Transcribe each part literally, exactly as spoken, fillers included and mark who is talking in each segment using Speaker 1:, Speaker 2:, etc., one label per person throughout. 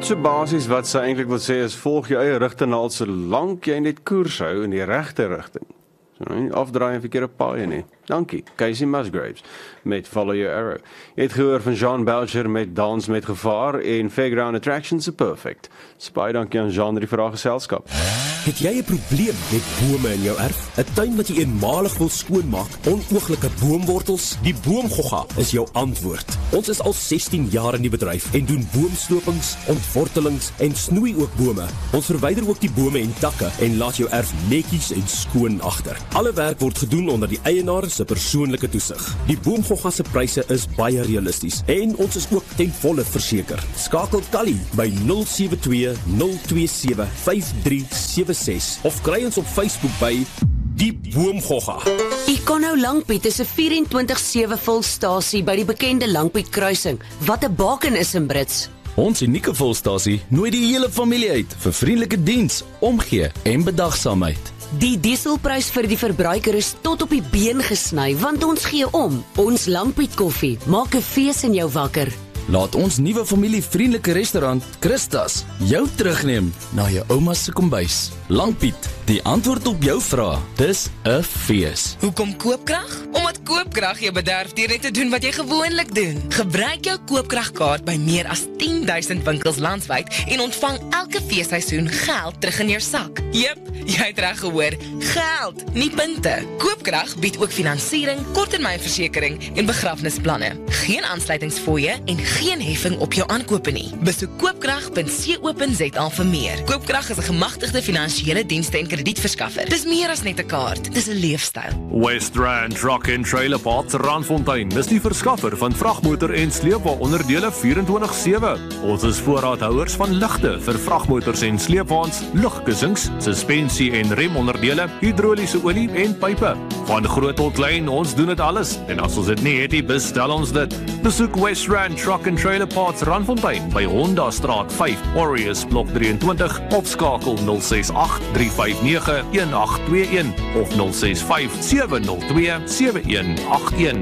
Speaker 1: So basies wat sy eintlik wil sê is volg jou eie rigting al solank jy net koers hou in die regte rigting. So nie afdraai en verkeerde paaie nie. Dankie, Casey Musgraves met Follow Your Arrow. Jy het gehoor van Jean Belcher met Dans met Gevaar en Fairground Attractions are Perfect. Baie dankie aan Jean vir haar geselskap.
Speaker 2: Het jy 'n probleem met bome in jou erf? 'n Tuin wat jy eenmalig wil skoonmaak? Onooglike boomwortels? Die Boomgogga is jou antwoord. Ons is al sestien jaar in die bedryf en doen boomslopings, ontwortelings en snoei ook bome. Ons verwyder ook die bome en takke en laat jou erf netjies en skoon agter. Alle werk word gedoen onder die eienaar se persoonlike toesig. Die Boomgogga se pryse is baie realisties en ons is ook ten volle verseker. Skakel Kali by nul sewe twee nul twee sewe vyf drie sewe ses of kry ons op Facebook by Die Boomgogga.
Speaker 3: Econo Langpiet is 'n vyf-en-twintig sewe volstasie by die bekende Langpiet kruising. Wat 'n baken is in Brits.
Speaker 4: Ons unieke volstasie nooi die hele familie uit vir vriendelike diens, omgee en bedagsaamheid.
Speaker 3: Die dieselprys vir die verbruiker is tot op die been gesny, want ons gee om. Ons Langpiet koffie maak 'n fees in jou wakker.
Speaker 4: Laat ons nuwe familievriendelike restaurant, Christas, jou terugneem na jou ouma se kombuis. Langpiet, die antwoord op jou vraag. Dis 'n fees.
Speaker 5: Hoekom Koopkrag? Omdat Koopkrag jou bederf deur net te doen wat jy gewoonlik doen. Gebruik jou Koopkragkaart by meer as tien duisend winkels landwyd en ontvang elke feesseisoen geld terug in jou sak. Jep, jy het reg gehoor. Geld, nie punte. Koopkrag bied ook finansiering, korttermynversekering en begrafnisplanne. Geen aansluitingsfooie en geen heffing op jou aankope nie. Besoek koopkrag punt co punt za vir meer. Koopkrag is 'n gemagtigde finansiële dienste en kredietverskaffer. Dis meer as net 'n kaart, dis 'n leefstyl.
Speaker 6: West Rand Truck and Trailer Parts Randfontein is die verskaffer van vragmotor en sleepwa onderdele vierentwintig sewe. Ons is voorraadhouers van ligte vir vragmotors en sleepwaens, lugkussings, suspensie en remonderdele, hidroliese olie en pype. Van groot tot klein, ons doen dit alles. En as ons dit nie het nie, bestel ons dit. Besoek West Rand Truck and Trailer Parts Randfontein by Honda Straat vyf, Warriors Blok drieëntwintig of skakel nul ses agt drie vyf nege een agt twee een of nul ses vyf sewe nul twee sewe een agt een.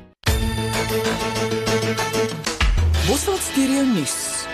Speaker 7: Bosveld Stereo Nuus.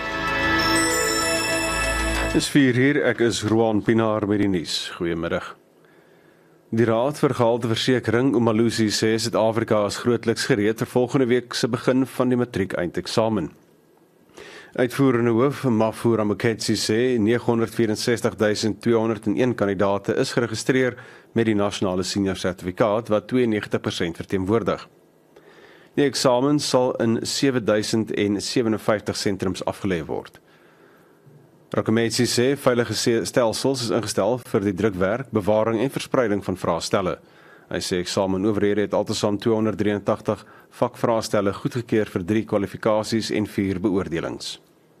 Speaker 1: Dis vier hier, ek is Roan Pinaar met die nuus. Goeiemiddag. Die Raad vir Gehalteversekering, Umalusi, sê Suid-Afrika is grootliks gereed vir volgende week se begin van die matriek eindeksamen. Uitvoerende hoof Mafura Moketsi sê negenhonderdvierensestig duisend tweehonderdeen kandidate is geregistreer met die nasionale senior sertifikaat wat tweeënnegentig persent verteenwoordig. Die eksamen sal in sewe duisend sewenvyftig sentrums afgelê word. Rakometsi sê veilige stelsels is ingestel vir die drukwerk, bewaring en verspreiding van vraestelle. Hy sê eksamenowerhede het altesaam tweehonderddrieëntagtig vakvraestelle goedgekeur vir drie kwalifikasies en vier beoordelings.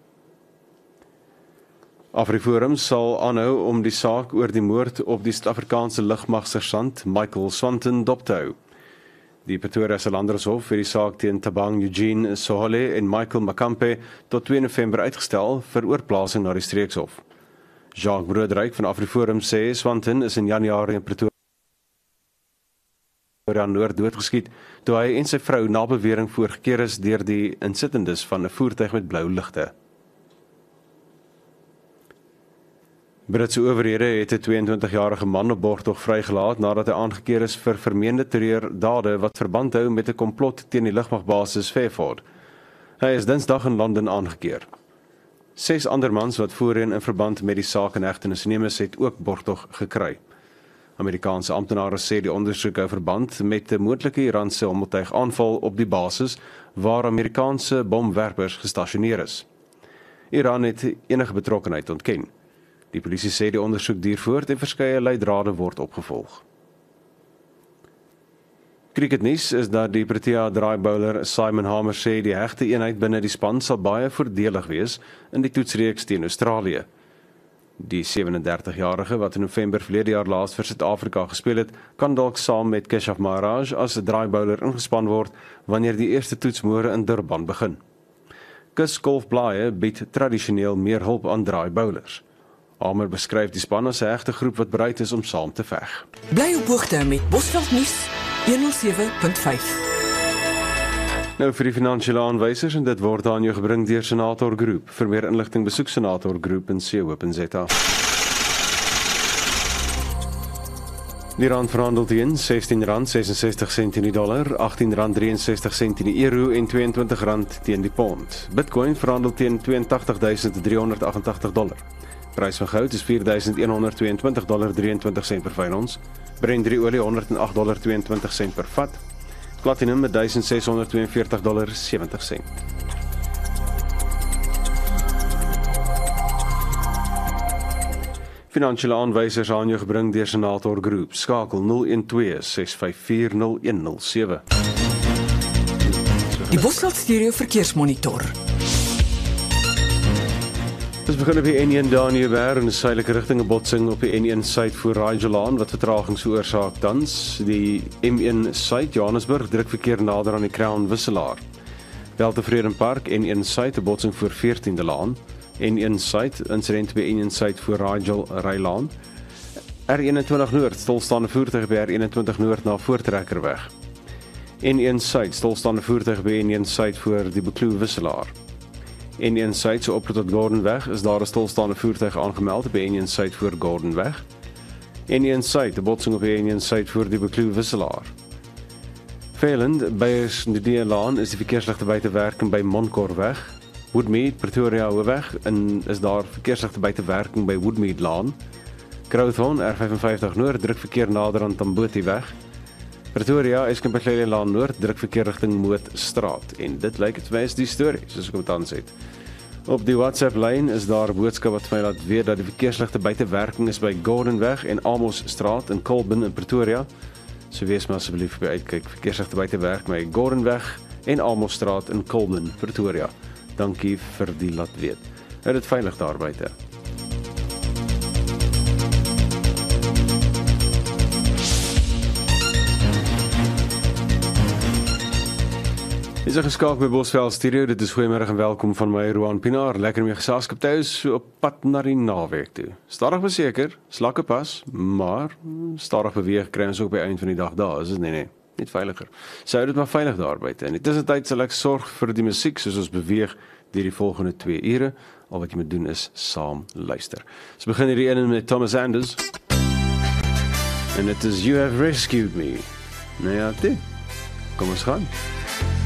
Speaker 1: Afriforum sal aanhou om die saak oor die moord op die Suid-Afrikaanse lugmagsersant Michael Swanton dop te hou. Die Pretoria se Landershof het die saak teen Tabang Eugene Sohole en Michael Makampe tot twee November uitgestel vir oorplasing na die streekshof. Jacques Broodryk van Afriforum sê Swanton is in Januarie in Pretoria Noord doodgeskiet toe hy en sy vrou na bewering voorgekeer is deur die insittendes van 'n voertuig met blou ligte. Britse owerhede het 'n tweeëntwintigjarige man op borgtog vrygelaat nadat hy aangekeer is vir vermeende terreurdade wat verband hou met 'n komplot teen die lugmagbasis Fairford. Hy is Dinsdag in Londen aangekeer. Ses ander mans wat voorheen in verband met die saak in hegtenis geneem is, het ook borgtog gekry. Amerikaanse amptenare sê die ondersoek hou verband met 'n moontlike Iranse hommeltuigaanval op die basis waar Amerikaanse bomwerpers gestasioneer is. Iran het enige betrokkenheid ontken. Die polisie sê die ondersoek duur voort en verskeie leidrade word opgevolg. Cricketnuus is dat die Protea draaibowler Simon Harmer sê die hegte eenheid binne die span sal baie voordelig wees in die toetsreeks teen Australië. Die sewenendertigjarige wat in November verlede jaar laas vir Suid-Afrika gespeel het, kan dalk saam met Keshav Maharaj as 'n draaibowler ingespan word wanneer die eerste toetsmôre in Durban begin. Kus Golf Blaaie bied tradisioneel meer hulp aan draaibowlers. Harmer beskryf die span as 'n hegte groep wat bereid is om saam te veg.
Speaker 7: Bly op hoogte met Bosveld Nuus honderd sewe punt vyf.
Speaker 1: Nou vir die finansiële aanwysers en dit word aan jou gebring deur Senator Groep. Vir meer inligting besoek Senator Groep in C O punt Z A. Die rand verhandel teen sestien rand sesensestig sent in die dollar, agttien rand drieënsestig sent in die euro en tweeëntwintig rand teen die pond. Bitcoin verhandel teen twee en agtig duisend driehonderd agt agt dollar. Prys van goud is vier duisend honderd tweeëntwintig dollar drieëntwintig sent per fyn ons. Brent olie honderd agt dollar tweeëntwintig sent per vat. Platinum met duisend seshonderd tweeënveertig dollar sewentig sent. Finansiële aanwysers aan jou gebring deur Senator Groep. Skakel nul een twee ses vyf vier nul een nul sewe.
Speaker 7: Die Bosveld Stereo Verkeersmonitor.
Speaker 1: Ons begin op die N een daar in Nieuweberg in 'n suidelike rigting 'n botsing op die N een suid voor Rajalaan wat vertraging veroorsaak tans. Die M een suid Johannesburg druk verkeer nader aan die Crown wisselaar. Weltevredenpark N een suid 'n botsing voor veertiende laan. N een suid insident by N een suid voor Rajal Rylaan. R eenentwintig noord stilstaande voertuig by R eenentwintig noord na Voortrekkerweg. N een suid stilstaande voertuig by N een suid voor die Bekloo wisselaar. N een suid so op tot Gordonweg is daar 'n stilstaande voertuig aangemeld by N een suid voor Gordonweg. N een suid 'n botsing op N een suid voor die Bekloo wisselaar. Velend by die laan is die verkeersligte buite werking by Monkorweg. Woodmead Pretoria Hoofweg en is daar verkeersligte buite werking by Woodmead laan. Crowthorne R vyfenvyftig noord druk verkeer nader aan Tamboti weg. Pretoria Eskomplei laan noord druk verkeer rigting Mootstraat en dit lyk dit wys die storie soos ek dit tans het. Op die WhatsApp lyn is daar 'n boodskap wat vir my laat weet dat die verkeersligte buite werking is by Gordonweg en Amos Straat in Colburn in Pretoria. So wees maar asseblief by uitkyk verkeersligte buite werk by Gordonweg en Amos Straat in Colburn Pretoria. Dankie vir die laat weet. Hou dit veilig daar buite. Is er geskakel by Bosveld Stereo, dit is goeiemiddag en welkom van my Roan Pinaar, lekker mee geselskap thuis, so op pad na die naweek toe. Stadig beseker, slakke pas, maar stadig beweeg kry ons ook by eind van die dag daar, is dit nee nee, net veiliger. So hou dit maar veilig daar buite. En in die tussentyd sal ek sorg vir die musiek soos ons beweeg deur die volgende twee ure. Al wat jy moet doen is saam luister. So begin hierdie een met Thomas Anders. En dit is You Have Rescued Me. Nou ja, dit. Kom ons gaan.